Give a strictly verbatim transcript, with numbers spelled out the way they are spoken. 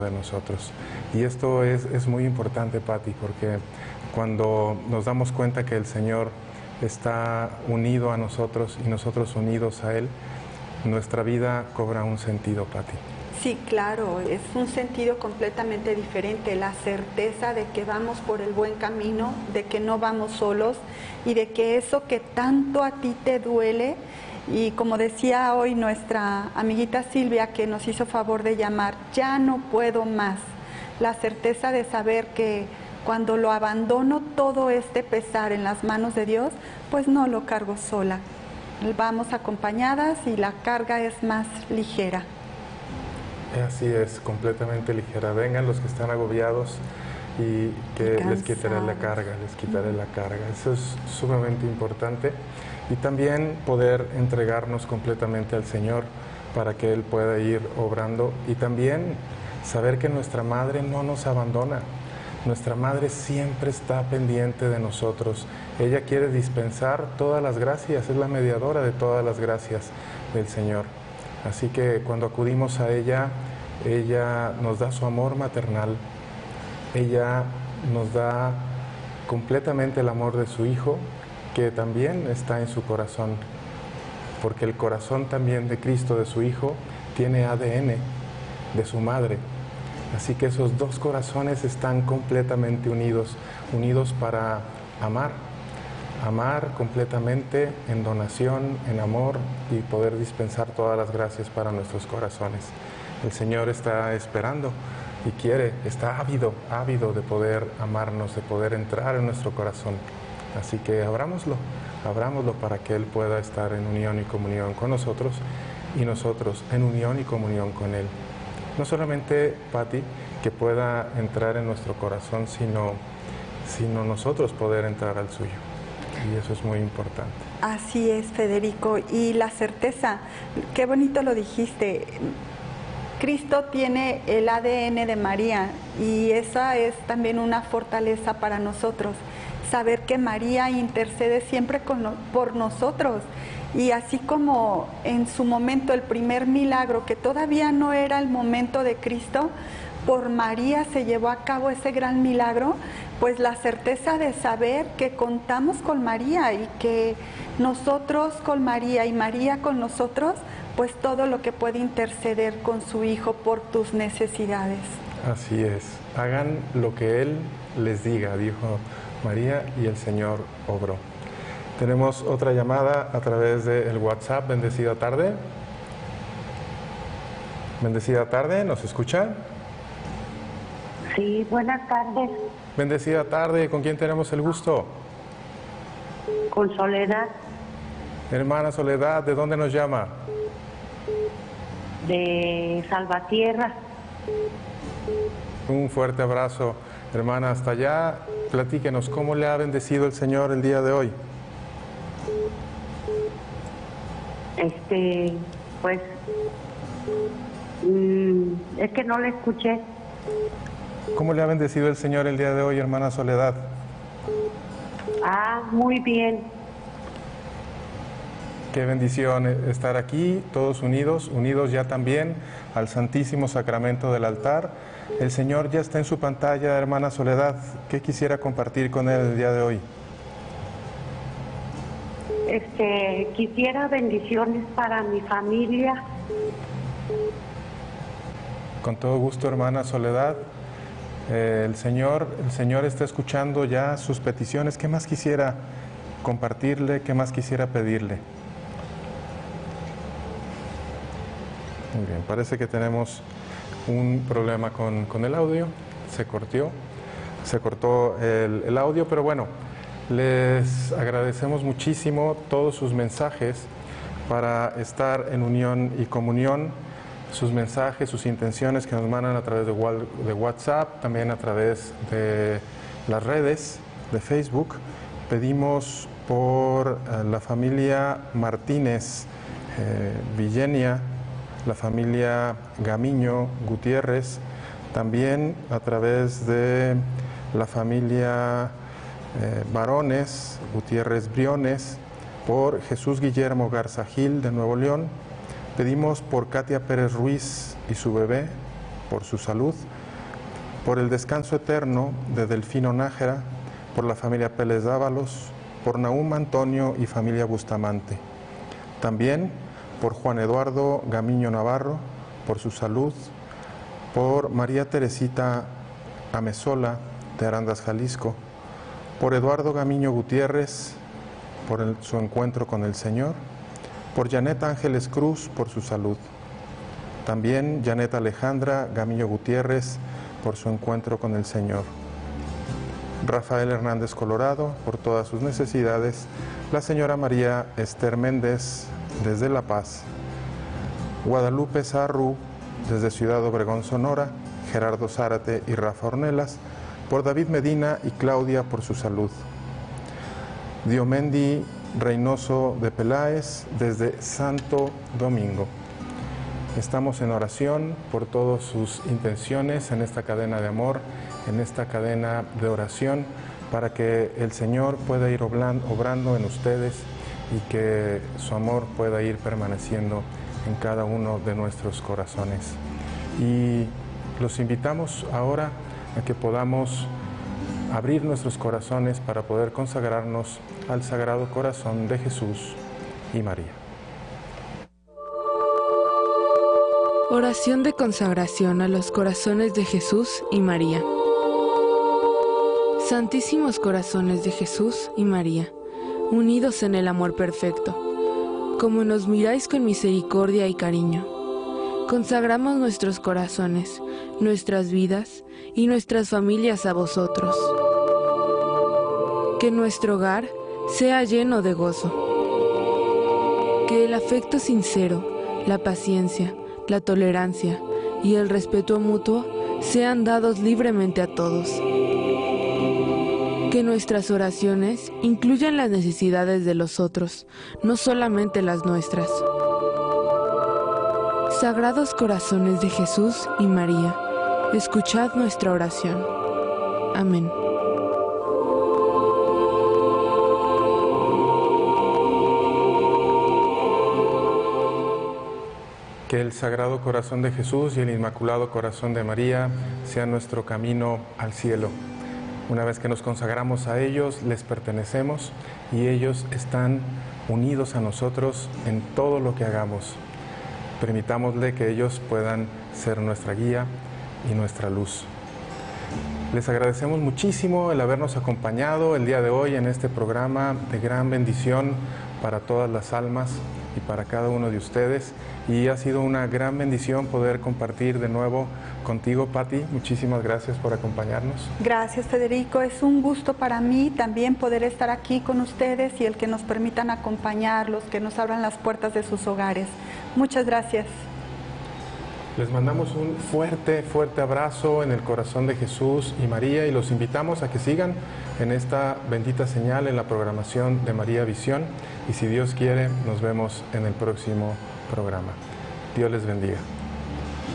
de nosotros. Y esto es, es muy importante, Pati, porque cuando nos damos cuenta que el Señor está unido a nosotros y nosotros unidos a Él, nuestra vida cobra un sentido, Pati. Sí, claro, es un sentido completamente diferente, la certeza de que vamos por el buen camino, de que no vamos solos y de que eso que tanto a ti te duele, y como decía hoy nuestra amiguita Silvia, que nos hizo favor de llamar, ya no puedo más, la certeza de saber que cuando lo abandono todo este pesar en las manos de Dios, pues no lo cargo sola, vamos acompañadas y la carga es más ligera. Así es, completamente ligera. Vengan los que están agobiados y que Cansados. les quitaré la carga, les quitaré la carga. Eso es sumamente importante. Y también poder entregarnos completamente al Señor para que Él pueda ir obrando. Y también saber que nuestra Madre no nos abandona. Nuestra Madre siempre está pendiente de nosotros. Ella quiere dispensar todas las gracias, es la mediadora de todas las gracias del Señor. Así que cuando acudimos a ella, ella nos da su amor maternal, ella nos da completamente el amor de su Hijo, que también está en su corazón, porque el corazón también de Cristo, de su Hijo, tiene A D N de su madre. Así que esos dos corazones están completamente unidos, unidos para amar. Amar completamente en donación, en amor y poder dispensar todas las gracias para nuestros corazones. El Señor está esperando y quiere, está ávido, ávido de poder amarnos, de poder entrar en nuestro corazón. Así que abrámoslo, abrámoslo para que Él pueda estar en unión y comunión con nosotros y nosotros en unión y comunión con Él. No solamente, Pati, que pueda entrar en nuestro corazón, sino, sino nosotros poder entrar al suyo. Y eso es muy importante. Así es, Federico. Y la certeza, qué bonito lo dijiste. Cristo tiene el A D N de María y esa es también una fortaleza para nosotros. Saber que María intercede siempre con, por nosotros. Y así como en su momento el primer milagro, que todavía no era el momento de Cristo, por María se llevó a cabo ese gran milagro, pues la certeza de saber que contamos con María y que nosotros con María y María con nosotros, pues todo lo que puede interceder con su Hijo por tus necesidades. Así es, hagan lo que Él les diga, dijo María, y el Señor obró. Tenemos otra llamada a través del WhatsApp. Bendecida tarde. Bendecida tarde, ¿nos escuchan? Sí, buenas tardes. Bendecida tarde, ¿con quién tenemos el gusto? Con Soledad. Hermana Soledad, ¿de dónde nos llama? De Salvatierra. Un fuerte abrazo, hermana, hasta allá. Platíquenos, ¿cómo le ha bendecido el Señor el día de hoy? Este, pues, mmm, es que no le escuché. ¿Cómo le ha bendecido el Señor el día de hoy, hermana Soledad? Ah, muy bien. Qué bendición estar aquí, todos unidos, unidos ya también al Santísimo Sacramento del altar. El Señor ya está en su pantalla, hermana Soledad. ¿Qué quisiera compartir con Él el día de hoy? Este, quisiera bendiciones para mi familia. Con todo gusto, hermana Soledad. Eh, el Señor, el Señor está escuchando ya sus peticiones. ¿Qué más quisiera compartirle? ¿Qué más quisiera pedirle? Muy bien, parece que tenemos un problema con, con el audio. Se cortó, se cortó el, el audio, pero bueno, les agradecemos muchísimo todos sus mensajes para estar en unión y comunión, sus mensajes, sus intenciones que nos mandan a través de, de WhatsApp, también a través de las redes de Facebook. Pedimos por eh, la familia Martínez eh, Villenia, la familia Gamiño Gutiérrez, también a través de la familia eh, Varones Gutiérrez Briones, por Jesús Guillermo Garza Gil de Nuevo León. Pedimos por Katia Pérez Ruiz y su bebé, por su salud, por el descanso eterno de Delfino Nájera, por la familia Pérez Dávalos, por Nahum Antonio y familia Bustamante. También por Juan Eduardo Gamiño Navarro, por su salud, por María Teresita Amezola, de Arandas, Jalisco, por Eduardo Gamiño Gutiérrez, por el, su encuentro con el Señor, por Janet Ángeles Cruz, por su salud. También Janet Alejandra Gamiño Gutiérrez, por su encuentro con el Señor. Rafael Hernández Colorado, por todas sus necesidades. La señora María Esther Méndez, desde La Paz. Guadalupe Sarru, desde Ciudad Obregón, Sonora. Gerardo Zárate y Rafa Ornelas, por David Medina y Claudia, por su salud. Diomendi Reynoso de Peláez, desde Santo Domingo. Estamos en oración por todas sus intenciones en esta cadena de amor, en esta cadena de oración, para que el Señor pueda ir obrando en ustedes y que su amor pueda ir permaneciendo en cada uno de nuestros corazones. Y los invitamos ahora a que podamos abrir nuestros corazones para poder consagrarnos al Sagrado Corazón de Jesús y María. Oración de consagración a los corazones de Jesús y María. Santísimos corazones de Jesús y María, unidos en el amor perfecto, como nos miráis con misericordia y cariño, consagramos nuestros corazones, nuestras vidas y nuestras familias a vosotros. Que nuestro hogar sea lleno de gozo. Que el afecto sincero, la paciencia, la tolerancia y el respeto mutuo sean dados libremente a todos. Que nuestras oraciones incluyan las necesidades de los otros, no solamente las nuestras. Sagrados corazones de Jesús y María, escuchad nuestra oración. Amén. Que el Sagrado Corazón de Jesús y el Inmaculado Corazón de María sean nuestro camino al cielo. Una vez que nos consagramos a ellos, les pertenecemos y ellos están unidos a nosotros en todo lo que hagamos. Permitámosle que ellos puedan ser nuestra guía y nuestra luz. Les agradecemos muchísimo el habernos acompañado el día de hoy en este programa de gran bendición para todas las almas y para cada uno de ustedes. Y ha sido una gran bendición poder compartir de nuevo contigo, Pati. Muchísimas gracias por acompañarnos. Gracias, Federico. Es un gusto para mí también poder estar aquí con ustedes y el que nos permitan acompañarlos, que nos abran las puertas de sus hogares. Muchas gracias. Les mandamos un fuerte, fuerte abrazo en el corazón de Jesús y María y los invitamos a que sigan en esta bendita señal en la programación de María Visión y si Dios quiere nos vemos en el próximo programa. Dios les bendiga.